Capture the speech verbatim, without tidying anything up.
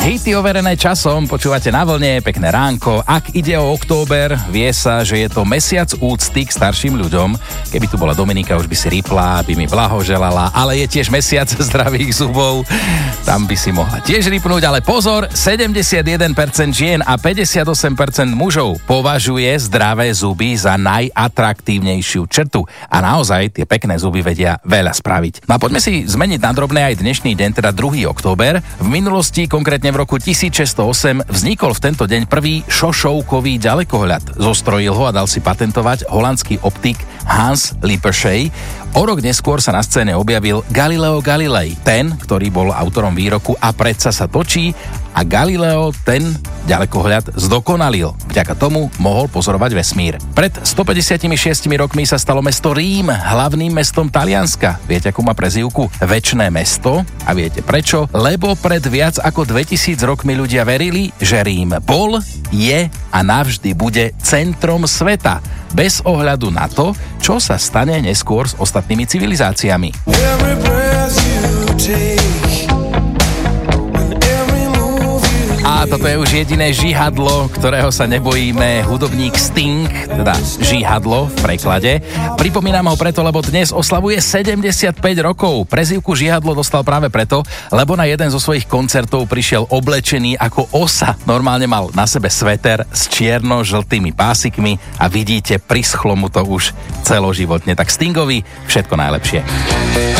Hity overené časom, počúvate Na vlne, pekné ránko. Ak ide o október, vie sa, že je to mesiac úcty k starším ľuďom. Keby tu bola Dominika, už by si ripla, by mi blahoželala, ale je tiež mesiac zdravých zubov. Tam by si mohla tiež ripnúť, ale pozor, sedemdesiatjeden percent žien a päťdesiatosem percent mužov považuje zdravé zuby za najatraktívnejšiu črtu. A naozaj tie pekné zuby vedia veľa spraviť. No a poďme si zmeniť na drobné aj dnešný deň, teda druhý október. V minulosti, konkrétne v roku tisícšesťstoosem, vznikol v tento deň prvý šošovkový ďalekohľad. Zostrojil ho a dal si patentovať holandský optik Hans Lippershey. O rok neskôr sa na scéne objavil Galileo Galilei, ten, ktorý bol autorom výroku A predsa sa točí, a Galileo ten ďalekohľad zdokonalil. Vďaka tomu mohol pozorovať vesmír. Pred stopäťdesiatšesť rokmi sa stalo mesto Rím hlavným mestom Talianska. Viete, akú má prezývku? Večné mesto. A viete prečo? Lebo pred viac ako dvetisíc rokmi ľudia verili, že Rím bol, je a navždy bude centrom sveta. Bez ohľadu na to, čo sa stane neskôr s ostatnými civilizáciami. A toto je už jediné žihadlo, ktorého sa nebojíme, hudobník Sting, teda žihadlo v preklade. Pripomínam ho preto, lebo dnes oslavuje sedemdesiatpäť rokov. Prezývku žihadlo dostal práve preto, lebo na jeden zo svojich koncertov prišiel oblečený ako osa. Normálne mal na sebe sveter s čierno-žltými pásikmi a vidíte, prischlo mu to už celoživotne. Tak Stingovi všetko najlepšie.